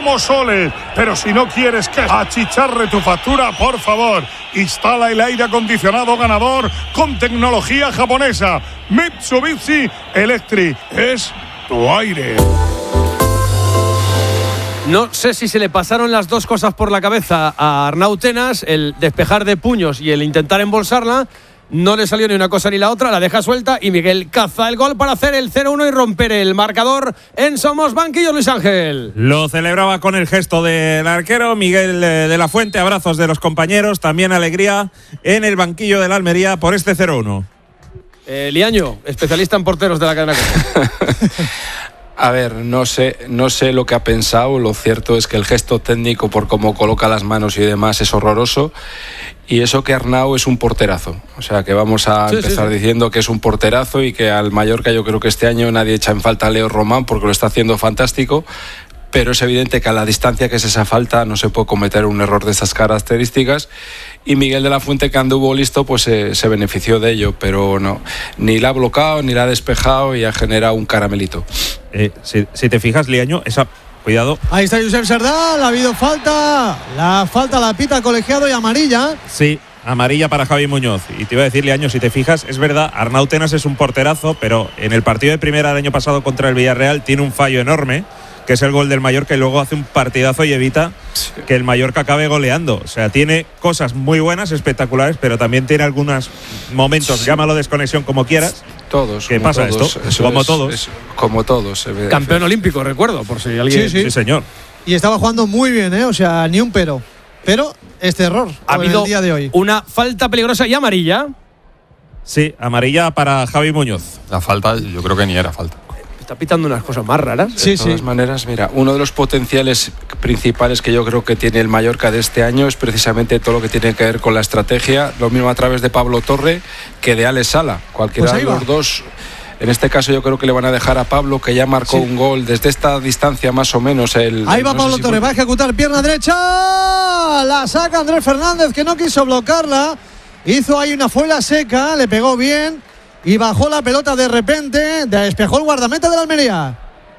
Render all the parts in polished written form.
Soles, pero si no quieres que achicharre tu factura, por favor, instala el aire acondicionado ganador con tecnología japonesa. Mitsubishi Electric es tu aire. No sé si se le pasaron las dos cosas por la cabeza a Arnau Tenas, el despejar de puños y el intentar embolsarla. No le salió ni una cosa ni la otra, la deja suelta y Miguel caza el gol para hacer el 0-1 y romper el marcador en Somos Banquillo. Luis Ángel lo celebraba con el gesto del arquero Miguel de la Fuente, abrazos de los compañeros, también alegría en el banquillo de la Almería por este 0-1. Liaño, especialista en porteros de la cadena Cope. A ver, no sé lo que ha pensado. Lo cierto es que el gesto técnico, por cómo coloca las manos y demás, es horroroso. Y eso que Arnau es un porterazo. O sea, que vamos a empezar diciendo que es un porterazo y que al Mallorca yo creo que este año nadie echa en falta a Leo Román porque lo está haciendo fantástico. Pero es evidente que a la distancia que es esa falta no se puede cometer un error de estas características. Y Miguel de la Fuente, que anduvo listo, pues se benefició de ello. Pero no, ni la ha bloqueado, ni la ha despejado y ha generado un caramelito. Si te fijas, Liaño, esa... Cuidado. Ahí está Josep Sardá, ha habido falta. La falta la pita colegiado y amarilla. Sí, amarilla para Javi Muñoz. Y te iba a decir, Liaño, si te fijas, es verdad, Arnau Tenas es un porterazo, pero en el partido de primera del año pasado contra el Villarreal tiene un fallo enorme, que es el gol del Mallorca, y luego hace un partidazo y evita que el Mallorca acabe goleando. O sea, tiene cosas muy buenas, espectaculares, pero también tiene algunos momentos, llámalo desconexión como quieras. Todos. ¿Qué pasa todos, esto? Como todos. Como todos. Campeón olímpico, recuerdo, por si alguien... Sí, señor. Y estaba jugando muy bien, o sea, ni un pero. Pero este error ha habido el día de hoy. Una falta peligrosa y amarilla. Sí, amarilla para Javi Muñoz. La falta, yo creo que ni era falta. Está pitando unas cosas más raras. De todas maneras, mira, uno de los potenciales principales que yo creo que tiene el Mallorca de este año es precisamente todo lo que tiene que ver con la estrategia, lo mismo a través de Pablo Torre que de Alex Sala. Cualquiera de los dos, en este caso yo creo que le van a dejar a Pablo, que ya marcó un gol desde esta distancia más o menos. Ahí va Pablo Torre, va a ejecutar pierna derecha, la saca Andrés Fernández, que no quiso bloquearla, hizo ahí una fuela seca, le pegó bien y bajó la pelota de repente, despejó el guardameta de la Almería.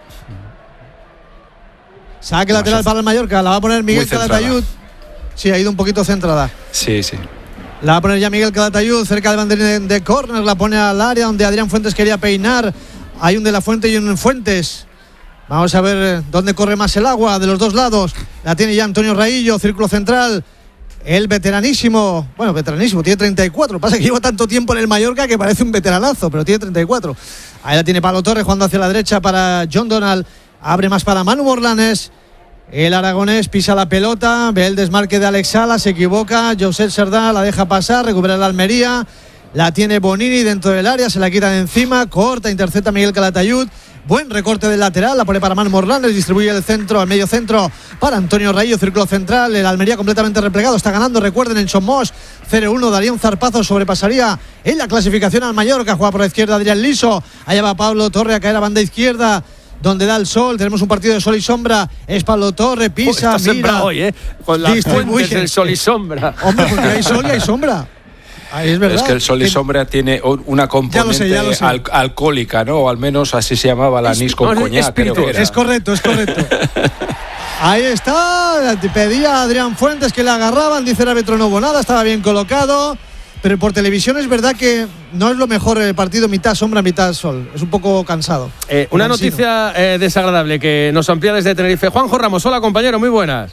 Saque lateral para el Mallorca, la va a poner Miguel Calatayud. Sí, ha ido un poquito centrada. Sí. La va a poner ya Miguel Calatayud cerca del banderín de córner, la pone al área donde Adrián Fuentes quería peinar. Hay un de la Fuente y un en Fuentes. Vamos a ver dónde corre más el agua de los dos lados. La tiene ya Antonio Raillo, círculo central. El veteranísimo, tiene 34. Pasa que lleva tanto tiempo en el Mallorca que parece un veteranazo, pero tiene 34. Ahí la tiene Pablo Torres jugando hacia la derecha para John Donald. Abre más para Manu Morlanes. El aragonés pisa la pelota, ve el desmarque de Alex Sala, se equivoca. Josep Sardá la deja pasar, recupera la Almería. La tiene Bonini dentro del área, se la quita de encima, corta, intercepta Miguel Calatayud. Buen recorte del lateral, la pone para Manu Morlanes, distribuye el centro al medio centro para Antonio Raillo, círculo central. El Almería completamente replegado, está ganando, recuerden, en Somos 0-1. daría un zarpazo, sobrepasaría en la clasificación al Mallorca. Juega por la izquierda Adrián Liso, allá va Pablo Torre a caer a banda izquierda, donde da el sol. Tenemos un partido de sol y sombra. Es Pablo Torre, pisa, mira hoy, con las fuentes del sol y sombra. Hombre, porque hay sol y hay sombra. Ahí es verdad. Es que el sol y sombra tiene una componente ya lo sé. alcohólica, ¿no? O al menos así se llamaba el anís con coñac, creo que era. Es correcto. Ahí está, pedía a Adrián Fuentes que le agarraban, dice el árbitro, no hubo nada, estaba bien colocado, pero por televisión es verdad que no es lo mejor el partido mitad sombra, mitad sol, es un poco cansado. Una noticia desagradable que nos amplía desde Tenerife. Juanjo Ramos, hola compañero, muy buenas.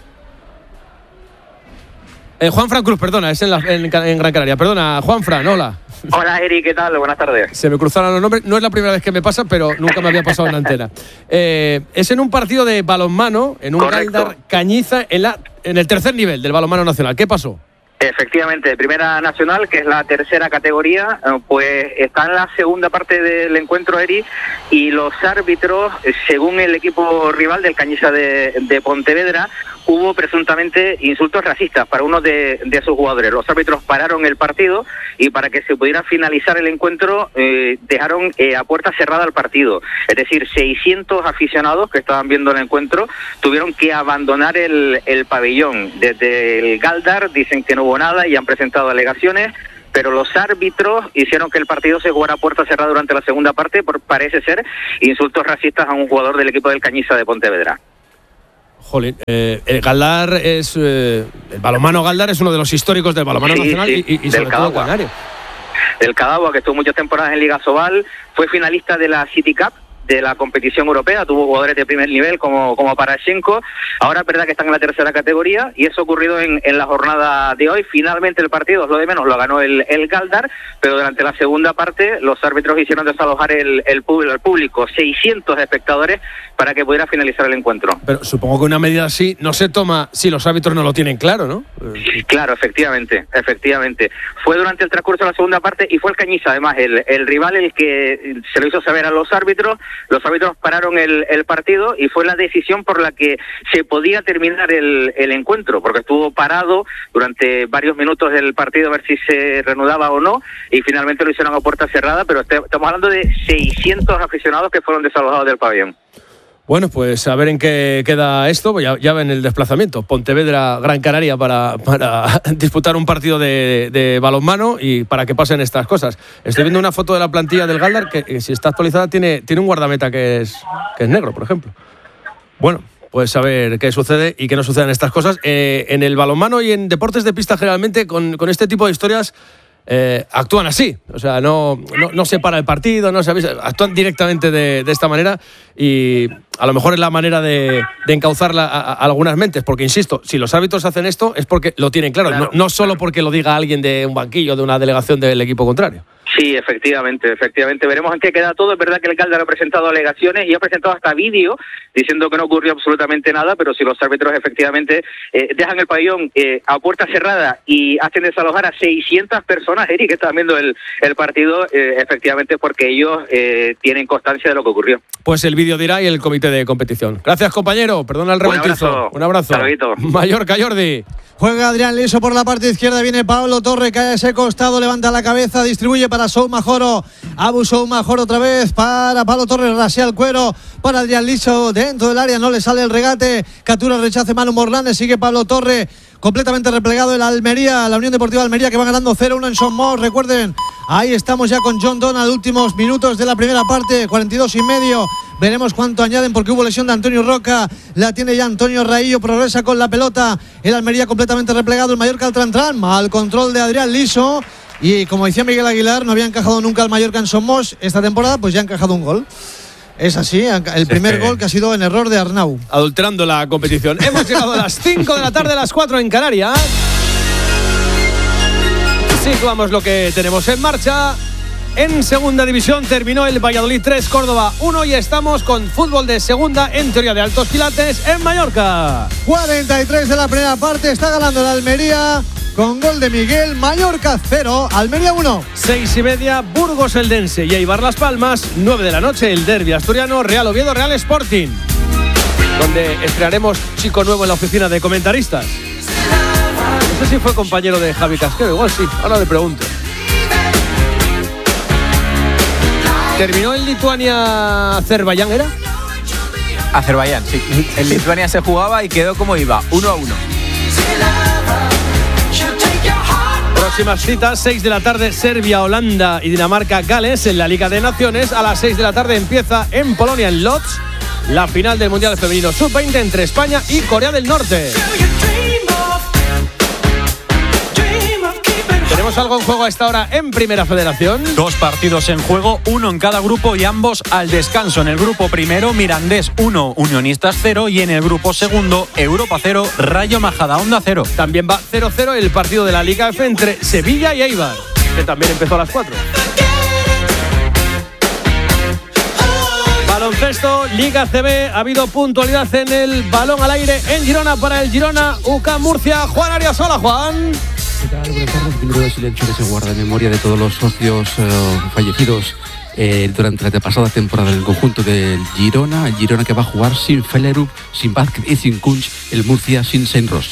Juanfran Cruz, perdona, es en Gran Canaria. Perdona, Juanfran, hola. Hola, Eri, ¿qué tal? Buenas tardes. Se me cruzaron los nombres. No es la primera vez que me pasa, pero nunca me había pasado en antena. Es en un partido de balonmano, en un Galdar Cañiza, en el tercer nivel del balonmano nacional. ¿Qué pasó? Efectivamente, Primera Nacional, que es la tercera categoría, pues está en la segunda parte del encuentro, Eri, y los árbitros, según el equipo rival del Cañiza de Pontevedra, hubo presuntamente insultos racistas para uno de sus jugadores. Los árbitros pararon el partido y para que se pudiera finalizar el encuentro dejaron a puerta cerrada el partido. Es decir, 600 aficionados que estaban viendo el encuentro tuvieron que abandonar el pabellón. Desde el Galdar dicen que no hubo nada y han presentado alegaciones, pero los árbitros hicieron que el partido se jugara a puerta cerrada durante la segunda parte por, parece ser, insultos racistas a un jugador del equipo del Cañiza de Pontevedra. Jolín, el Galdar es. El balonmano Galdar es uno de los históricos del balonmano nacional y sobre todo canario. Del Cadagua, que estuvo muchas temporadas en Liga Sobal, fue finalista de la City Cup, de la competición europea, tuvo jugadores de primer nivel como Parashenko. Ahora es verdad que están en la tercera categoría y eso ha ocurrido en la jornada de hoy. Finalmente el partido, lo de menos, lo ganó el Galdar, pero durante la segunda parte los árbitros hicieron desalojar el público, 600 espectadores, para que pudiera finalizar el encuentro. Pero supongo que una medida así no se toma si los árbitros no lo tienen claro, ¿no? Claro, efectivamente. Fue durante el transcurso de la segunda parte y fue el Cañiza, además, el rival el que se lo hizo saber a los árbitros. Los árbitros pararon el partido y fue la decisión por la que se podía terminar el encuentro, porque estuvo parado durante varios minutos del partido a ver si se reanudaba o no, y finalmente lo hicieron a puerta cerrada, pero estamos hablando de 600 aficionados que fueron desalojados del pabellón. Bueno, pues a ver en qué queda esto. Ya ven el desplazamiento. Pontevedra, Gran Canaria para disputar un partido de balonmano y para que pasen estas cosas. Estoy viendo una foto de la plantilla del Galdar que si está actualizada tiene un guardameta que es negro, por ejemplo. Bueno, pues a ver qué sucede y qué no suceden estas cosas. En el balonmano y en deportes de pista generalmente con este tipo de historias actúan así, o sea, no se para el partido, no se avisa, actúan directamente de esta manera y a lo mejor es la manera de encauzarla a algunas mentes, porque insisto, si los árbitros hacen esto es porque lo tienen claro. No solo porque lo diga alguien de un banquillo, de una delegación del equipo contrario. Sí, efectivamente. Veremos en qué queda todo. Es verdad que el Galdar ha presentado alegaciones y ha presentado hasta vídeo diciendo que no ocurrió absolutamente nada, pero si los árbitros efectivamente dejan el pabellón a puerta cerrada y hacen desalojar a 600 personas, Eric, que están viendo el partido, efectivamente porque ellos tienen constancia de lo que ocurrió. Pues el vídeo dirá y el comité de competición. Gracias, compañero. Perdona el revoltizo. Un abrazo. Saludito. Mallorca, Jordi. Juega Adrián Liso por la parte izquierda, viene Pablo Torre, cae a ese costado, levanta la cabeza, distribuye para Soumajoro, Abu Soumajoro otra vez para Pablo Torre, rasea el cuero para Adrián Liso dentro del área, no le sale el regate, captura, rechace Manu Morlanes, sigue Pablo Torre, completamente replegado el Almería, la Unión Deportiva Almería que va ganando 0-1 en Somos, recuerden, ahí estamos ya con John Donald, últimos minutos de la primera parte, 42 y medio. Veremos cuánto añaden porque hubo lesión de Antonio Roca. La tiene ya Antonio Raillo. Progresa con la pelota. El Almería completamente replegado. El Mallorca al Trantran. Mal control de Adrián Liso. Y como decía Miguel Aguilar, no había encajado nunca el Mallorca en Somos. Esta temporada pues ya ha encajado un gol. Es así, el primer gol que ha sido en error de Arnau. Adulterando la competición. Hemos llegado a las 5 de la tarde, a las 4 en Canarias. Situamos lo que tenemos en marcha. En segunda división terminó el Valladolid 3, Córdoba 1 y estamos con fútbol de segunda, en teoría de altos quilates, en Mallorca. 43 de la primera parte, está ganando el Almería con gol de Miguel. Mallorca 0, Almería 1. 6:30, Burgos Eldense y Eibar Las Palmas. 9 de la noche, el derbi asturiano, Real Oviedo, Real Sporting, donde estrenaremos chico nuevo en la oficina de comentaristas. No sé si fue compañero de Javi Casquero, igual sí, ahora le pregunto. ¿Terminó en Lituania-Azerbaiyán, era? Azerbaiyán, sí. En Lituania se jugaba y quedó como iba, 1-1. Próximas citas, 6 de la tarde, Serbia, Holanda y Dinamarca, Gales en la Liga de Naciones. A las 6 de la tarde empieza en Polonia, en Lodz, la final del Mundial Femenino Sub-20 entre España y Corea del Norte. ¿Tenemos algo en juego a esta hora en Primera Federación? 2 partidos en juego, 1 en cada grupo y ambos al descanso. En el grupo primero, Mirandés 1, Unionistas 0 y en el grupo segundo, Europa 0, Rayo Majadahonda 0. También va 0-0 el partido de la Liga F entre Sevilla y Eibar, que también empezó a las 4. Baloncesto, Liga CB, ha habido puntualidad en el balón al aire en Girona para el Girona, UCAM Murcia. Juan Arias, hola Juan. ¿Qué tal? Buenas tardes. Un minuto de silencio que se guarda en memoria de todos los socios fallecidos durante la pasada temporada en el conjunto del Girona. El Girona que va a jugar sin Felerup, sin Vázquez y sin Kunch. El Murcia sin Saint-Roch.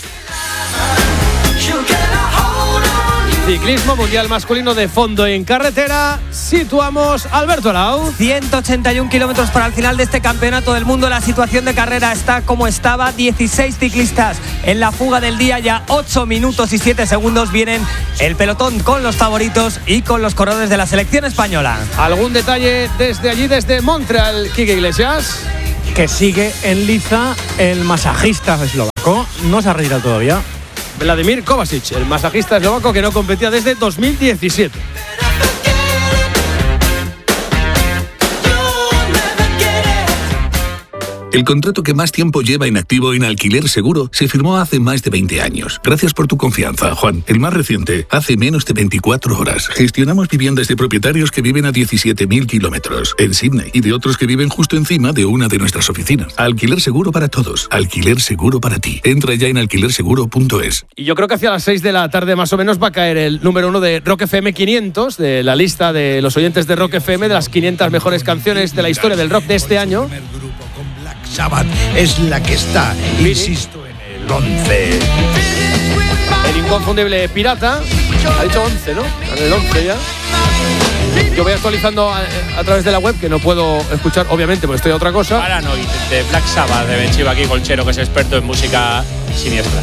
Ciclismo mundial masculino de fondo en carretera. Situamos Alberto Arau. 181 kilómetros para el final de este campeonato del mundo. La situación de carrera está como estaba. 16 ciclistas en la fuga del día. Ya 8 minutos y 7 segundos vienen el pelotón con los favoritos y con los corredores de la selección española. ¿Algún detalle desde allí, desde Montreal, Quique Iglesias? que sigue en liza el masajista eslovaco. No se ha retirado todavía. Vladimir Kovačić, el masajista eslovaco que no competía desde 2017. El contrato que más tiempo lleva inactivo en Alquiler Seguro se firmó hace más de 20 años. Gracias por tu confianza, Juan. El más reciente, hace menos de 24 horas. Gestionamos viviendas de propietarios que viven a 17.000 kilómetros en Sydney y de otros que viven justo encima de una de nuestras oficinas. Alquiler Seguro para todos. Alquiler Seguro para ti. Entra ya en alquilerseguro.es. Y yo creo que hacia las 6 de la tarde más o menos va a caer el número 1 de Rock FM 500, de la lista de los oyentes de Rock FM, de las 500 mejores canciones de la historia del rock de este año. Sabbath es la que está, insisto, en el 11. El inconfundible Pirata, ha dicho 11, ¿no? En el 11 ya. Yo voy actualizando a través de la web, que no puedo escuchar, obviamente, porque estoy a otra cosa. Paranoid, de Black Sabbath, de Ben Chiva aquí, Colchero, que es experto en música siniestra.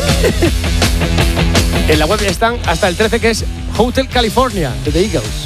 En la web están hasta el 13, que es Hotel California, de The Eagles.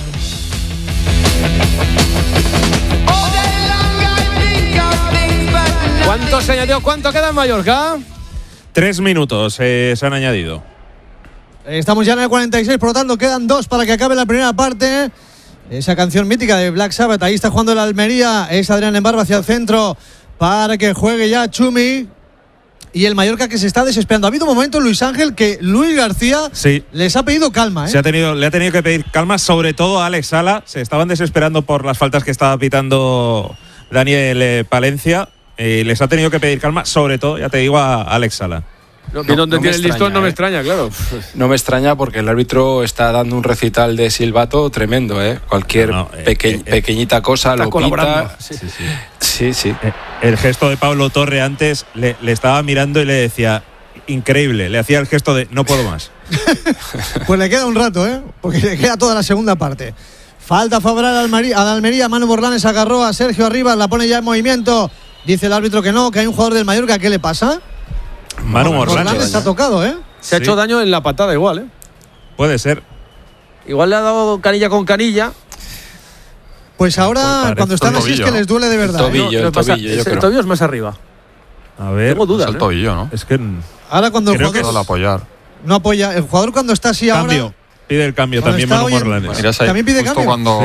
¿Cuánto se añadió? ¿Cuánto queda en Mallorca? 3 minutos se han añadido. Estamos ya en el 46, por lo tanto quedan 2 para que acabe la primera parte. Esa canción mítica de Black Sabbath. Ahí está jugando el Almería. Es Adrián Embarba hacia el centro para que juegue ya Chumi. Y el Mallorca que se está desesperando. Ha habido un momento, Luis Ángel, que Luis García les ha pedido calma. Le ha tenido que pedir calma, sobre todo a Alex Sala. Se estaban desesperando por las faltas que estaba pitando Daniel Palencia. Les ha tenido que pedir calma, sobre todo, ya te digo, a Alex Sala. Donde tiene el listón no me extraña, claro. No me extraña porque el árbitro está dando un recital de silbato tremendo, ¿eh? Cualquier pequeñita cosa lo pita. Sí. El gesto de Pablo Torre antes le estaba mirando y le decía, increíble, le hacía el gesto de no puedo más. Pues le queda un rato, porque le queda toda la segunda parte. Falta favorable al Almería. Manu Morlanes agarró a Sergio Arribas, la pone ya en movimiento. Dice el árbitro que no, que hay un jugador del Mallorca. ¿Qué le pasa? Manu Morlanes está tocado, Se ha hecho daño en la patada igual, Puede ser. Igual le ha dado canilla con canilla. Pues ahora, cuando están así, es que les duele de verdad. El tobillo es más arriba. A ver. Tengo dudas. Es el tobillo, ¿no? Es que ahora cuando el creo jugador que apoyar. No apoya. El jugador cuando está así cambio. ahora. Pide el cambio también Manu Morlanes. Mira, también pide cambio. Cuando...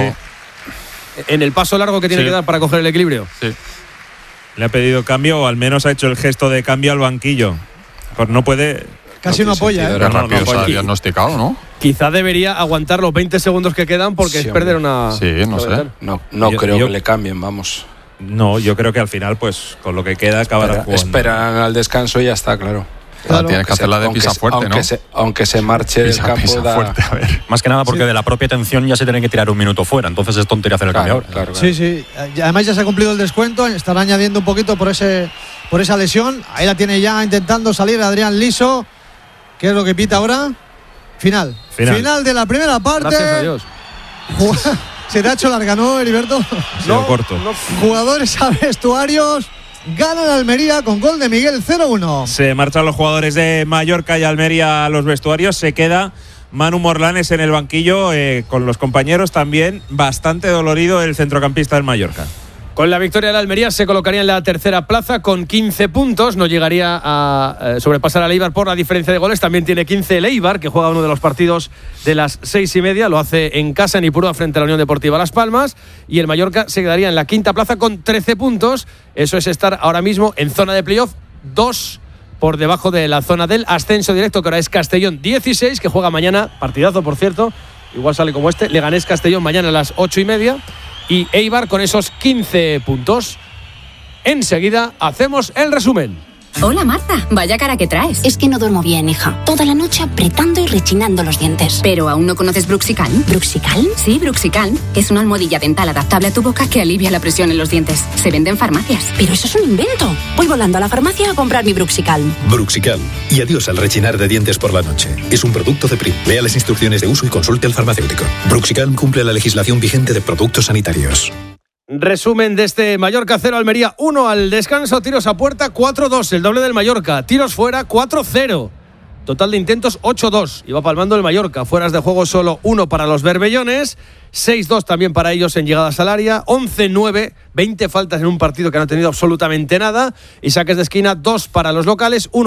En el paso largo que tiene que dar para coger el equilibrio. Sí. Le ha pedido cambio, o al menos ha hecho el gesto de cambio al banquillo. Pues no puede. Casi no apoya, Qué rápido se ha diagnosticado, ¿no? Quizá debería aguantar los 20 segundos que quedan porque es perder una. Sí, no sé. No creo que le cambien, vamos. No, yo creo que al final, pues con lo que queda, acabará jugando. Esperan al descanso y ya está, claro. Tienes que hacer la de pisa fuerte, ¿no? Aunque se marche del campo. Fuerte, a ver. Más que nada porque de la propia tensión ya se tienen que tirar un minuto fuera. Entonces es tontería hacer el cambio ahora. Claro. Sí. Además ya se ha cumplido el descuento. Estará añadiendo un poquito por esa lesión. Ahí la tiene ya intentando salir Adrián Liso. ¿Qué es lo que pita ahora? Final de la primera parte. Gracias a Dios. Se te ha hecho larga, ¿no, Heriberto? No, corto. Jugadores a vestuarios. Gana el Almería con gol de Miguel 0-1. Se marchan los jugadores de Mallorca y Almería a los vestuarios. Se queda Manu Morlanes en el banquillo con los compañeros también. Bastante dolorido el centrocampista del Mallorca. Con la victoria del Almería se colocaría en la tercera plaza con 15 puntos. No llegaría a sobrepasar al Eibar por la diferencia de goles. También tiene 15 el Eibar, que juega uno de los partidos de las 6:30. Lo hace en casa en Ipurúa frente a la Unión Deportiva Las Palmas. Y el Mallorca se quedaría en la quinta plaza con 13 puntos. Eso es estar ahora mismo en zona de playoff, 2 por debajo de la zona del ascenso directo, que ahora es Castellón 16, que juega mañana. Partidazo, por cierto. Igual sale como este. Leganés Castellón mañana a las 8:30. Y Eibar con esos 15 puntos. Enseguida hacemos el resumen. Hola Marta, vaya cara que traes. Es que no duermo bien, hija. Toda la noche apretando y rechinando los dientes. ¿Pero aún no conoces Bruxicalm? ¿Bruxicalm? Sí, Bruxicalm, que es una almohadilla dental adaptable a tu boca que alivia la presión en los dientes. Se vende en farmacias. Pero eso es un invento. Voy volando a la farmacia a comprar mi Bruxicalm. Bruxicalm. Y adiós al rechinar de dientes por la noche. Es un producto de Prim. Lea las instrucciones de uso y consulte al farmacéutico. Bruxicalm cumple la legislación vigente de productos sanitarios. Resumen de este Mallorca 0, Almería 1 al descanso. Tiros a puerta 4-2, el doble del Mallorca. Tiros fuera 4-0. Total de intentos 8-2. Iba palmando el Mallorca. Fueras de juego solo 1 para los berbellones. 6-2 también para ellos en llegadas al área. 11-9. 20 faltas en un partido que no ha tenido absolutamente nada. Y saques de esquina 2 para los locales. 1